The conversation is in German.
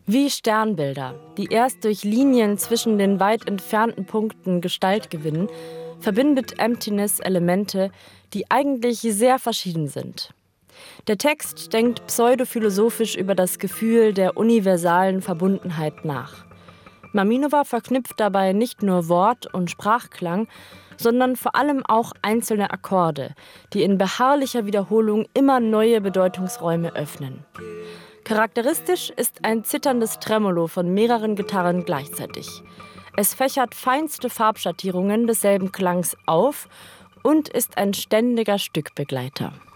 Wie Sternbilder, die erst durch Linien zwischen den weit entfernten Punkten Gestalt gewinnen, verbindet Emptiness Elemente, die eigentlich sehr verschieden sind. Der Text denkt pseudophilosophisch über das Gefühl der universalen Verbundenheit nach. Maminova verknüpft dabei nicht nur Wort- und Sprachklang, sondern vor allem auch einzelne Akkorde, die in beharrlicher Wiederholung immer neue Bedeutungsräume öffnen. Charakteristisch ist ein zitterndes Tremolo von mehreren Gitarren gleichzeitig. Es fächert feinste Farbschattierungen desselben Klangs auf und ist ein ständiger Stückbegleiter.